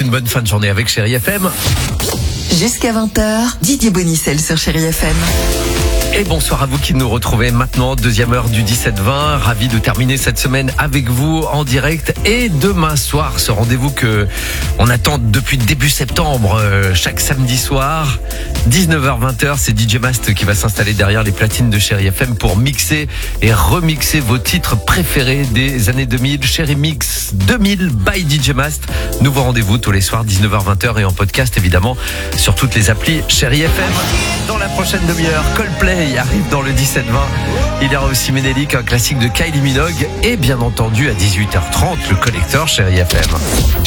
une bonne fin de journée avec Chérie FM. Jusqu'à 20h, Didier Bonicel sur Chérie FM. Et bonsoir à vous qui nous retrouvez maintenant, deuxième heure du 17-20. Ravi de terminer cette semaine avec vous en direct. Et demain soir, ce rendez-vous que on attend depuis début septembre, chaque samedi soir, 19h-20h, c'est DJ Mast qui va s'installer derrière les platines de Chérie FM pour mixer et remixer vos titres préférés des années 2000. Chérie Mix 2000 by DJ Mast. Nouveau rendez-vous tous les soirs, 19h-20h et en podcast évidemment sur toutes les applis Chérie FM. Dans la prochaine demi-heure, Coldplay arrive dans le 17-20. Il y aura aussi Ménélique, un classique de Kylie Minogue. Et bien entendu, à 18h30, le collecteur Chérie FM.